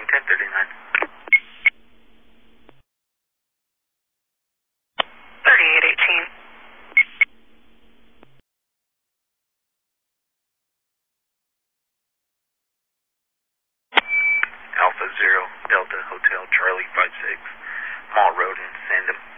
1039. 3818. Alpha 0, Delta Hotel Charlie 56, Mall Road in Sandham.